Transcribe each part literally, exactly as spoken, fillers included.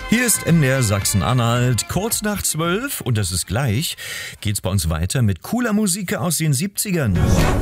Hier ist M D R Sachsen-Anhalt, kurz nach zwölf, und das ist gleich, geht's bei uns weiter mit cooler Musik aus den siebzigern.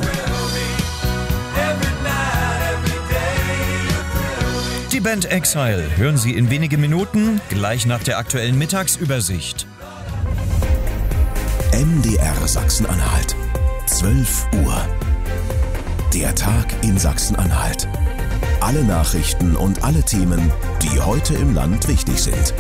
Die Band Exile hören Sie in wenigen Minuten, gleich nach der aktuellen Mittagsübersicht. M D R Sachsen-Anhalt, zwölf Uhr. Der Tag in Sachsen-Anhalt. Alle Nachrichten und alle Themen, die heute im Land wichtig sind.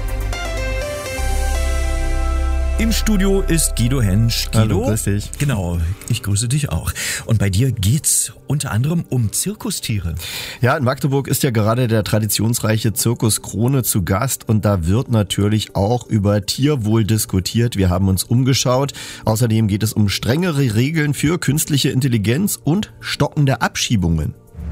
Im Studio ist Guido Hensch. Guido, hallo, grüß dich. Genau, ich grüße dich auch. Und bei dir geht's unter anderem um Zirkustiere. Ja, in Magdeburg ist ja gerade der traditionsreiche Zirkus Krone zu Gast und da wird natürlich auch über Tierwohl diskutiert. Wir haben uns umgeschaut. Außerdem geht es um strengere Regeln für künstliche Intelligenz und stockende Abschiebungen.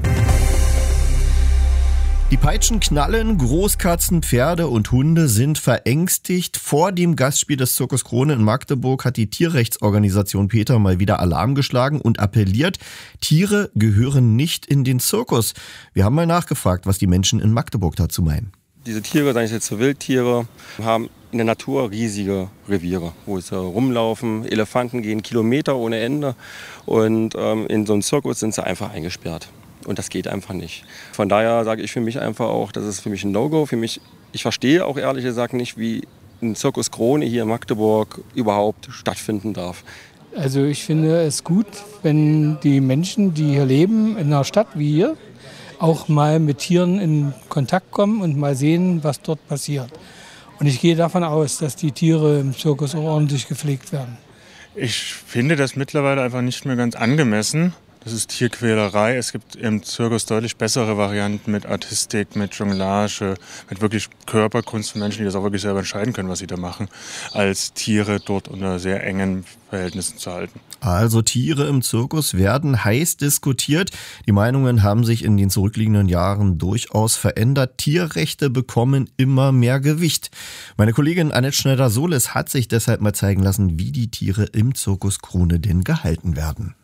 Die Peitschen knallen, Großkatzen, Pferde und Hunde sind verängstigt. Vor dem Gastspiel des Zirkus Krone in Magdeburg hat die Tierrechtsorganisation PETA mal wieder Alarm geschlagen und appelliert, Tiere gehören nicht in den Zirkus. Wir haben mal nachgefragt, was die Menschen in Magdeburg dazu meinen. Diese Tiere, seien es jetzt so Wildtiere, haben in der Natur riesige Reviere, wo sie rumlaufen. Elefanten gehen Kilometer ohne Ende und ähm, in so einem Zirkus sind sie einfach eingesperrt. Und das geht einfach nicht. Von daher sage ich für mich einfach auch, das ist für mich ein No-Go. Für mich, ich verstehe auch ehrlich gesagt nicht, wie ein Zirkus Krone hier in Magdeburg überhaupt stattfinden darf. Also ich finde es gut, wenn die Menschen, die hier leben, in einer Stadt wie hier, auch mal mit Tieren in Kontakt kommen und mal sehen, was dort passiert. Und ich gehe davon aus, dass die Tiere im Zirkus auch ordentlich gepflegt werden. Ich finde das mittlerweile einfach nicht mehr ganz angemessen. Das ist Tierquälerei. Es gibt im Zirkus deutlich bessere Varianten mit Artistik, mit Jonglage, mit wirklich Körperkunst von Menschen, die das auch wirklich selber entscheiden können, was sie da machen, als Tiere dort unter sehr engen Verhältnissen zu halten. Also Tiere im Zirkus werden heiß diskutiert. Die Meinungen haben sich in den zurückliegenden Jahren durchaus verändert. Tierrechte bekommen immer mehr Gewicht. Meine Kollegin Annette Schneider-Solis hat sich deshalb mal zeigen lassen, wie die Tiere im Zirkus Krone denn gehalten werden.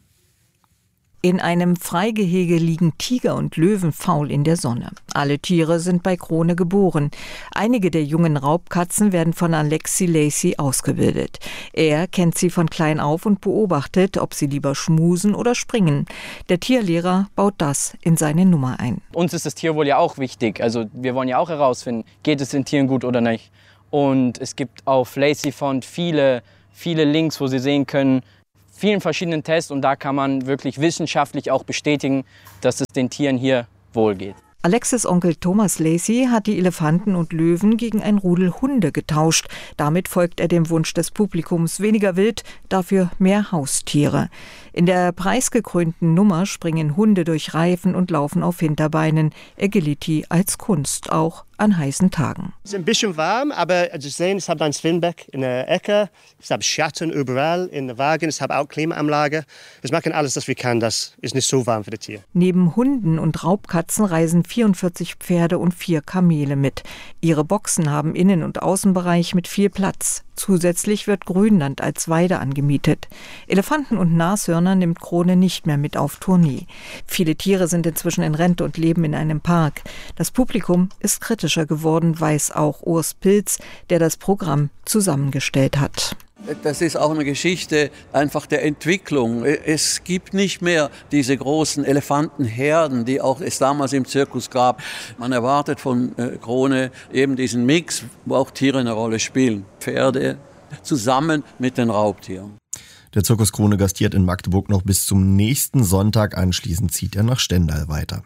In einem Freigehege liegen Tiger und Löwen faul in der Sonne. Alle Tiere sind bei Krone geboren. Einige der jungen Raubkatzen werden von Alexi Lacey ausgebildet. Er kennt sie von klein auf und beobachtet, ob sie lieber schmusen oder springen. Der Tierlehrer baut das in seine Nummer ein. Uns ist das Tierwohl ja auch wichtig. Also wir wollen ja auch herausfinden, geht es den Tieren gut oder nicht. Und es gibt auf Lacey Font viele, viele Links, wo Sie sehen können, vielen verschiedenen Tests, und da kann man wirklich wissenschaftlich auch bestätigen, dass es den Tieren hier wohl geht. Alexis Onkel Thomas Lacey hat die Elefanten und Löwen gegen ein Rudel Hunde getauscht. Damit folgt er dem Wunsch des Publikums: weniger wild, dafür mehr Haustiere. In der preisgekrönten Nummer springen Hunde durch Reifen und laufen auf Hinterbeinen. Agility als Kunst, auch an heißen Tagen. Es ist ein bisschen warm, aber Sie sehen, ich habe ein Schwimmbecken in der Ecke, ich habe Schatten überall in der Wagen, ich habe auch Klimaanlage. Wir machen alles, was wir können, das ist nicht so warm für das Tier. Neben Hunden und Raubkatzen reisen vierundvierzig Pferde und vier Kamele mit. Ihre Boxen haben Innen- und Außenbereich mit viel Platz. Zusätzlich wird Grünland als Weide angemietet. Elefanten und Nashörner nimmt Krone nicht mehr mit auf Tournee. Viele Tiere sind inzwischen in Rente und leben in einem Park. Das Publikum ist kritischer geworden, weiß auch Urs Pilz, der das Programm zusammengestellt hat. Das ist auch eine Geschichte einfach der Entwicklung. Es gibt nicht mehr diese großen Elefantenherden, die auch es damals im Zirkus gab. Man erwartet von Krone eben diesen Mix, wo auch Tiere eine Rolle spielen. Pferde zusammen mit den Raubtieren. Der Zirkus Krone gastiert in Magdeburg noch bis zum nächsten Sonntag. Anschließend zieht er nach Stendal weiter.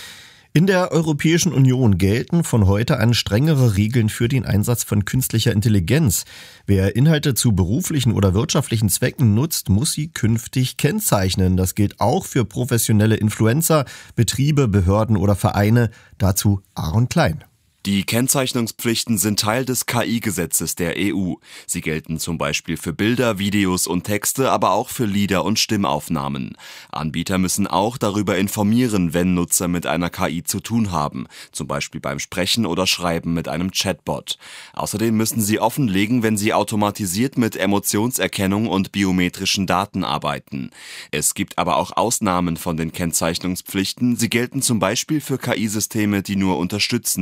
In der Europäischen Union gelten von heute an strengere Regeln für den Einsatz von künstlicher Intelligenz. Wer Inhalte zu beruflichen oder wirtschaftlichen Zwecken nutzt, muss sie künftig kennzeichnen. Das gilt auch für professionelle Influencer, Betriebe, Behörden oder Vereine. Dazu Aaron Klein. Die Kennzeichnungspflichten sind Teil des K I-Gesetzes der E U. Sie gelten zum Beispiel für Bilder, Videos und Texte, aber auch für Lieder und Stimmaufnahmen. Anbieter müssen auch darüber informieren, wenn Nutzer mit einer K I zu tun haben, zum Beispiel beim Sprechen oder Schreiben mit einem Chatbot. Außerdem müssen sie offenlegen, wenn sie automatisiert mit Emotionserkennung und biometrischen Daten arbeiten. Es gibt aber auch Ausnahmen von den Kennzeichnungspflichten. Sie gelten zum Beispiel für K I-Systeme, die nur unterstützend genutzt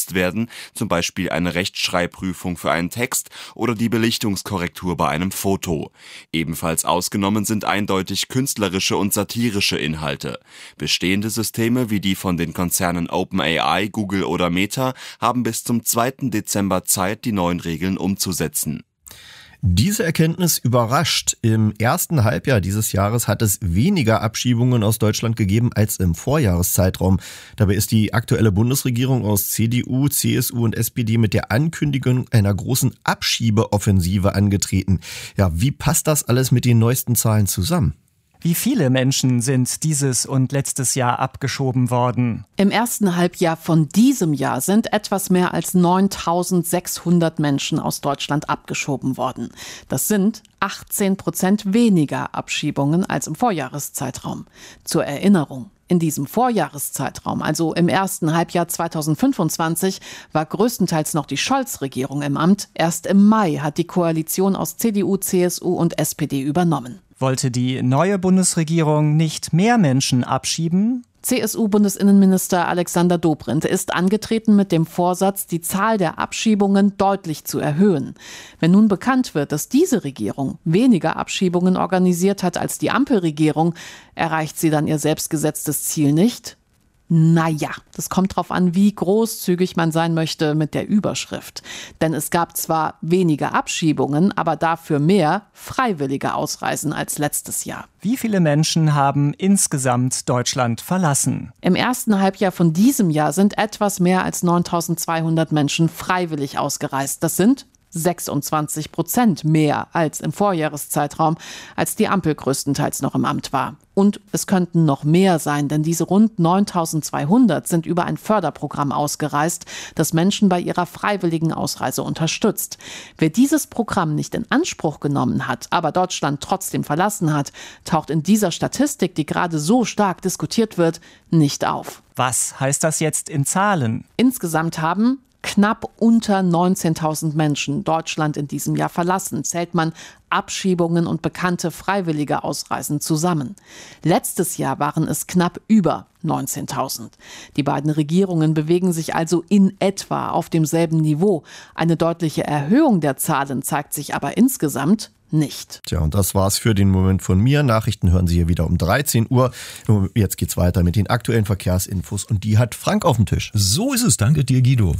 genutzt werden, zum Beispiel eine Rechtschreibprüfung für einen Text oder die Belichtungskorrektur bei einem Foto. Ebenfalls ausgenommen sind eindeutig künstlerische und satirische Inhalte. Bestehende Systeme wie die von den Konzernen OpenAI, Google oder Meta haben bis zum zweiten Dezember Zeit, die neuen Regeln umzusetzen. Diese Erkenntnis überrascht. Im ersten Halbjahr dieses Jahres hat es weniger Abschiebungen aus Deutschland gegeben als im Vorjahreszeitraum. Dabei ist die aktuelle Bundesregierung aus C D U, C S U und S P D mit der Ankündigung einer großen Abschiebeoffensive angetreten. Ja, wie passt das alles mit den neuesten Zahlen zusammen? Wie viele Menschen sind dieses und letztes Jahr abgeschoben worden? Im ersten Halbjahr von diesem Jahr sind etwas mehr als neuntausendsechshundert Menschen aus Deutschland abgeschoben worden. Das sind achtzehn Prozent weniger Abschiebungen als im Vorjahreszeitraum. Zur Erinnerung: In diesem Vorjahreszeitraum, also im ersten Halbjahr zweitausendfünfundzwanzig, war größtenteils noch die Scholz-Regierung im Amt. Erst im Mai hat die Koalition aus C D U, C S U und S P D übernommen. Wollte die neue Bundesregierung nicht mehr Menschen abschieben? C S U-Bundesinnenminister Alexander Dobrindt ist angetreten mit dem Vorsatz, die Zahl der Abschiebungen deutlich zu erhöhen. Wenn nun bekannt wird, dass diese Regierung weniger Abschiebungen organisiert hat als die Ampelregierung, erreicht sie dann ihr selbstgesetztes Ziel nicht? Naja, das kommt drauf an, wie großzügig man sein möchte mit der Überschrift. Denn es gab zwar weniger Abschiebungen, aber dafür mehr freiwillige Ausreisen als letztes Jahr. Wie viele Menschen haben insgesamt Deutschland verlassen? Im ersten Halbjahr von diesem Jahr sind etwas mehr als neuntausendzweihundert Menschen freiwillig ausgereist. Das sind sechsundzwanzig Prozent mehr als im Vorjahreszeitraum, als die Ampel größtenteils noch im Amt war. Und es könnten noch mehr sein, denn diese rund neuntausendzweihundert sind über ein Förderprogramm ausgereist, das Menschen bei ihrer freiwilligen Ausreise unterstützt. Wer dieses Programm nicht in Anspruch genommen hat, aber Deutschland trotzdem verlassen hat, taucht in dieser Statistik, die gerade so stark diskutiert wird, nicht auf. Was heißt das jetzt in Zahlen? Insgesamt haben knapp unter neunzehntausend Menschen Deutschland in diesem Jahr verlassen, zählt man Abschiebungen und bekannte freiwillige Ausreisen zusammen. Letztes Jahr waren es knapp über neunzehntausend. Die beiden Regierungen bewegen sich also in etwa auf demselben Niveau. Eine deutliche Erhöhung der Zahlen zeigt sich aber insgesamt nicht. Tja, und das war's für den Moment von mir. Nachrichten hören Sie hier wieder um dreizehn Uhr. Jetzt geht's weiter mit den aktuellen Verkehrsinfos und die hat Frank auf dem Tisch. So ist es. Danke dir, Guido.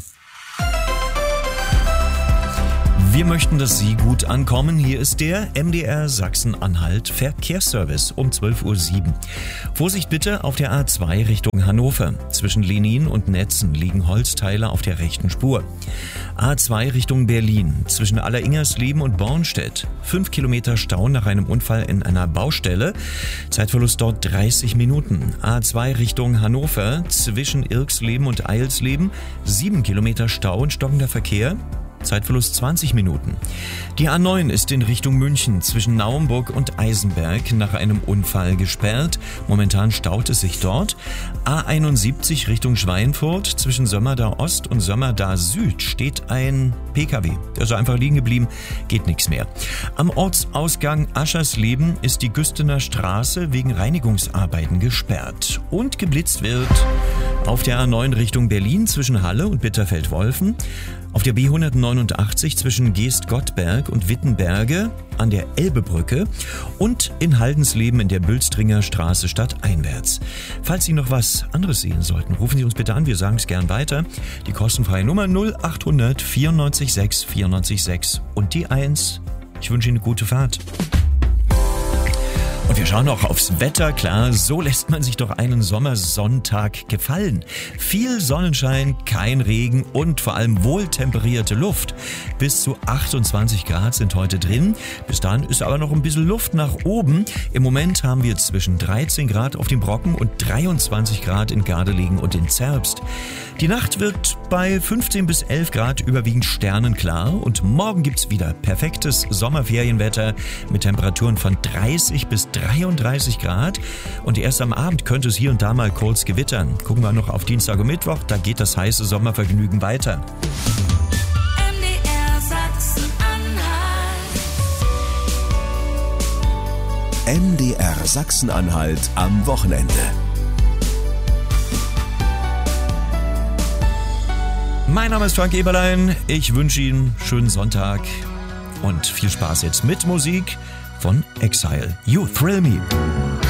Wir möchten, dass Sie gut ankommen. Hier ist der M D R Sachsen-Anhalt Verkehrsservice um zwölf Uhr sieben. Vorsicht bitte auf der A zwei Richtung Hannover. Zwischen Lenin und Netzen liegen Holzteile auf der rechten Spur. A zwei Richtung Berlin. Zwischen Alleringersleben und Bornstedt. Fünf Kilometer Stau nach einem Unfall in einer Baustelle. Zeitverlust dort dreißig Minuten. A zwei Richtung Hannover. Zwischen Irksleben und Eilsleben. Sieben Kilometer Stau und stockender Verkehr. Zeitverlust zwanzig Minuten. Die A neun ist in Richtung München zwischen Naumburg und Eisenberg nach einem Unfall gesperrt. Momentan staut es sich dort. A einundsiebzig Richtung Schweinfurt zwischen Sömmerda Ost und Sömmerda Süd steht ein P K W. Der ist einfach liegen geblieben, geht nichts mehr. Am Ortsausgang Aschersleben ist die Güstener Straße wegen Reinigungsarbeiten gesperrt. Und geblitzt wird auf der A neun Richtung Berlin zwischen Halle und Bitterfeld-Wolfen. Auf der B hundertneunundachtzig zwischen Geest-Gottberg und Wittenberge an der Elbebrücke und in Haldensleben in der Bülstringer Straße stadteinwärts. Falls Sie noch was anderes sehen sollten, rufen Sie uns bitte an, wir sagen es gern weiter. Die kostenfreie Nummer null achthundert vierundneunzig sechs vierundneunzig sechs und die eins. Ich wünsche Ihnen eine gute Fahrt. Und wir schauen auch aufs Wetter, klar, so lässt man sich doch einen Sommersonntag gefallen. Viel Sonnenschein, kein Regen und vor allem wohltemperierte Luft. Bis zu achtundzwanzig Grad sind heute drin. Bis dahin ist aber noch ein bisschen Luft nach oben. Im Moment haben wir zwischen dreizehn Grad auf dem Brocken und dreiundzwanzig Grad in Gardelegen und in Zerbst. Die Nacht wird bei fünfzehn bis elf Grad überwiegend sternenklar und morgen gibt's wieder perfektes Sommerferienwetter mit Temperaturen von dreißig bis dreiunddreißig Grad und erst am Abend könnte es hier und da mal kurz gewittern. Gucken wir noch auf Dienstag und Mittwoch, da geht das heiße Sommervergnügen weiter. M D R Sachsen-Anhalt. M D R Sachsen-Anhalt am Wochenende. Mein Name ist Frank Eberlein. Ich wünsche Ihnen einen schönen Sonntag und viel Spaß jetzt mit Musik von Exile. You Thrill Me.